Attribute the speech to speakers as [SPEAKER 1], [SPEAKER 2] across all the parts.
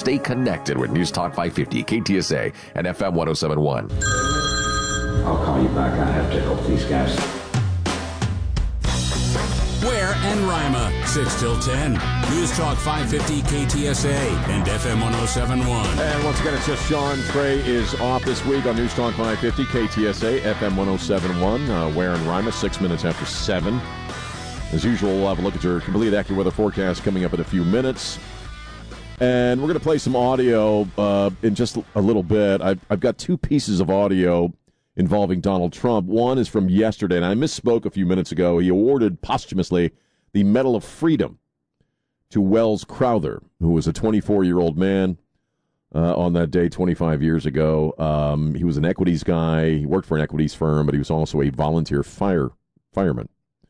[SPEAKER 1] Stay connected with News Talk 550, KTSA, and FM 1071.
[SPEAKER 2] I'll call you back. I have to help these guys.
[SPEAKER 3] Ware and Rima, 6 till 10. News Talk 550 KTSA and FM 1071.
[SPEAKER 4] And once again, it's just Sean. Trey is off this week on News Talk 550 KTSA, FM 1071. Ware and Rima, 6 minutes after 7. As usual, we'll have a look at your complete accurate weather forecast coming up in a few minutes. And we're going to play some audio in just a little bit. I've got two pieces of audio involving Donald Trump. One is from yesterday, and I misspoke a few minutes ago. He awarded posthumously the Medal of Freedom to Wells Crowther, who was a 24-year-old man on that day 25 years ago. He was an equities guy. He worked for an equities firm, but he was also a volunteer fireman.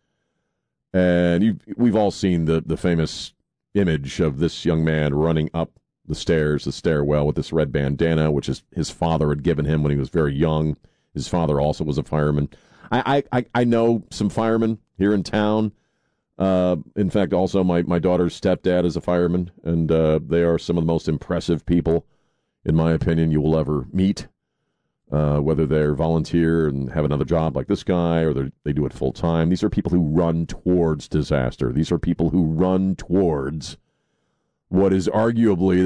[SPEAKER 4] And we've all seen the famous image of this young man running up the stairwell with this red bandana, which his father had given him when he was very young. His father also was a fireman. I know some firemen here in town. In fact, also my daughter's stepdad is a fireman, and they are some of the most impressive people, in my opinion, you will ever meet. Whether they're volunteer and have another job like this guy, or they do it full time. These are people who run towards disaster. These are people who run towards what is arguably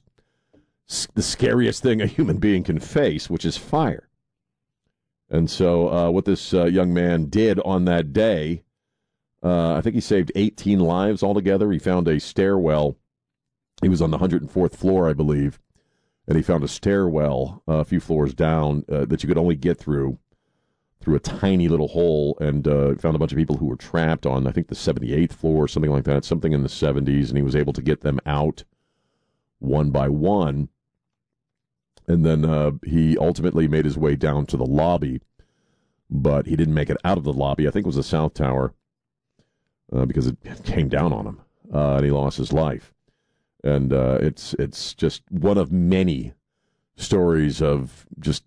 [SPEAKER 4] the scariest thing a human being can face, which is fire. And so what this young man did on that day, I think he saved 18 lives altogether. He found a stairwell. He was on the 104th floor, I believe, and he found a stairwell a few floors down that you could only get through a tiny little hole, and found a bunch of people who were trapped on, I think, the 78th floor or something like that, something in the 70s, and he was able to get them out one by one. And then he ultimately made his way down to the lobby, but he didn't make it out of the lobby. I think it was the South Tower, because it came down on him, and he lost his life. And it's just one of many stories of just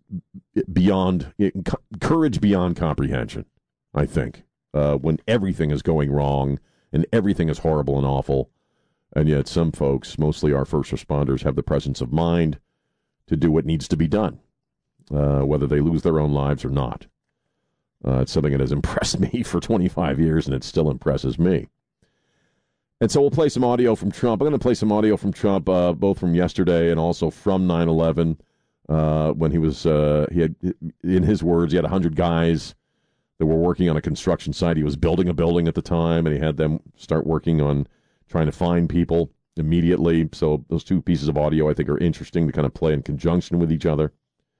[SPEAKER 4] courage beyond comprehension, I think, when everything is going wrong and everything is horrible and awful, and yet some folks, mostly our first responders, have the presence of mind to do what needs to be done, whether they lose their own lives or not. It's something that has impressed me for 25 years, and it still impresses me. And so we'll play some audio from Trump. I'm going to play some audio from Trump, both from yesterday and also from 9/11, when he was, he had, in his words, he had 100 guys that were working on a construction site. He was building a building at the time, and he had them start working on trying to find people immediately. So those two pieces of audio, I think, are interesting to kind of play in conjunction with each other.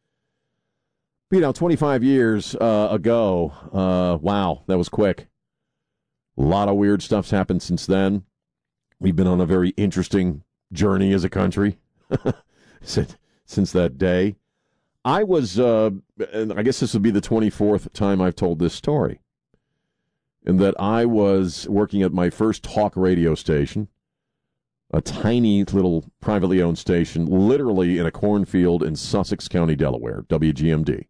[SPEAKER 4] But, 25 years ago, wow, that was quick. A lot of weird stuff's happened since then. We've been on a very interesting journey as a country since that day. I was, and I guess this would be the 24th time I've told this story, in that I was working at my first talk radio station, a tiny little privately owned station, literally in a cornfield in Sussex County, Delaware, WGMD.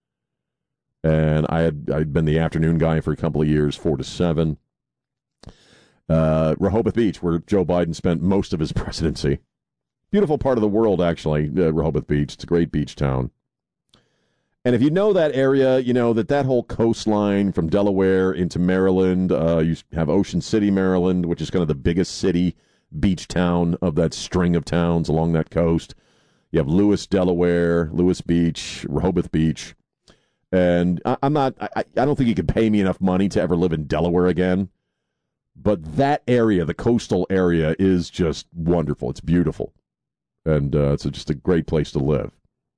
[SPEAKER 4] And I'd been the afternoon guy for a couple of years, 4 to 7. Rehoboth Beach, where Joe Biden spent most of his presidency. Beautiful part of the world, actually, Rehoboth Beach. It's a great beach town. And if you know that area, you know that whole coastline from Delaware into Maryland, you have Ocean City, Maryland, which is kind of the biggest city, beach town of that string of towns along that coast. You have Lewis, Delaware, Lewis Beach, Rehoboth Beach. And I don't think you could pay me enough money to ever live in Delaware again. But that area, the coastal area, is just wonderful. It's beautiful. And it's just a great place to live.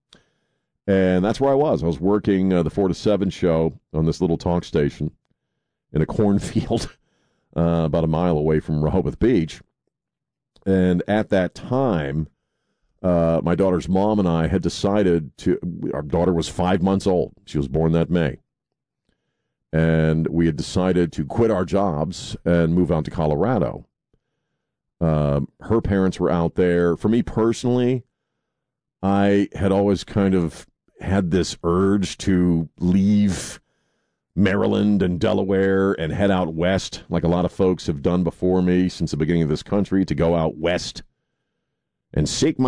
[SPEAKER 4] And that's where I was. I was working the 4 to 7 show on this little talk station in a cornfield about a mile away from Rehoboth Beach. And at that time, my daughter's mom and I had decided our daughter was 5 months old. She was born that May. And we had decided to quit our jobs and move out to Colorado. Her parents were out there. For me personally, I had always kind of had this urge to leave Maryland and Delaware and head out west, like a lot of folks have done before me since the beginning of this country, to go out west and seek my